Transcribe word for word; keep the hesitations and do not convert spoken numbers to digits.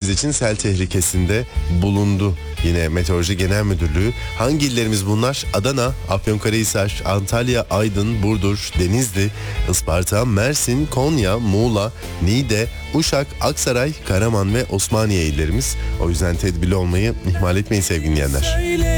illerimiz için sel tehlikesinde bulundu. Yine Meteoroloji Genel Müdürlüğü. Hangi illerimiz bunlar? Adana, Afyonkarahisar, Antalya, Aydın, Burdur, Denizli, Isparta, Mersin, Konya, Muğla, Niğde, Uşak, Aksaray, Karaman ve Osmaniye illerimiz. O yüzden tedbirli olmayı ihmal etmeyin sevgili dinleyenler.